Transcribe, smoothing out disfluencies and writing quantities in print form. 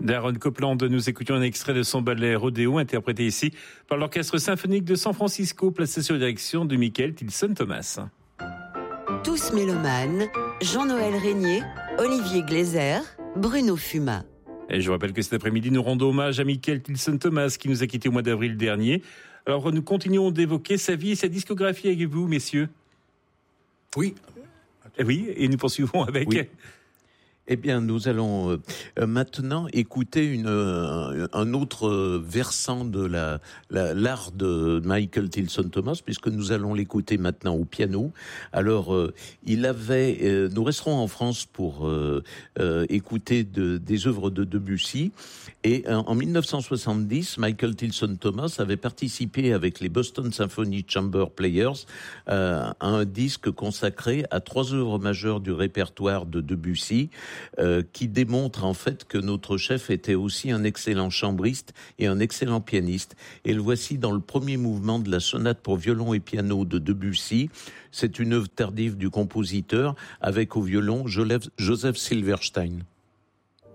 D'Aaron Copland, nous écoutions un extrait de son ballet Rodéo, interprété ici par l'Orchestre symphonique de San Francisco, placé sous la direction de Michael Tilson-Thomas. Tous mélomanes, Jean-Noël Régnier, Olivier Gleiser, Bruno Fuma. Et je vous rappelle que cet après-midi, nous rendons hommage à Michael Tilson-Thomas, qui nous a quittés au mois d'avril dernier. Alors, nous continuons d'évoquer sa vie et sa discographie avec vous, messieurs. Oui. Oui, et nous poursuivons avec... Oui. Eh bien, nous allons maintenant écouter un autre versant de l'art de Michael Tilson-Thomas, puisque nous allons l'écouter maintenant au piano. Alors, nous resterons en France pour écouter des œuvres de Debussy. Et en 1970, Michael Tilson-Thomas avait participé avec les Boston Symphony Chamber Players à un disque consacré à 3 œuvres majeures du répertoire de Debussy, qui démontre en fait que notre chef était aussi un excellent chambriste et un excellent pianiste. Et le voici dans le premier mouvement de la sonate pour violon et piano de Debussy. C'est une œuvre tardive du compositeur avec au violon Joseph Silverstein.